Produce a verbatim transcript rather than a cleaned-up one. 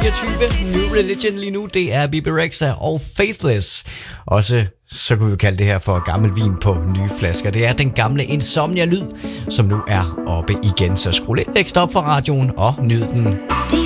fireogtyve. New Religion lige nu, det er Bebe Rexha og Faithless. Også så kunne vi kalde det her for gammel vin på nye flasker. Det er den gamle Insomnia-lyd, som nu er oppe igen. Så skru lidt ekstra op for radioen og nyd den.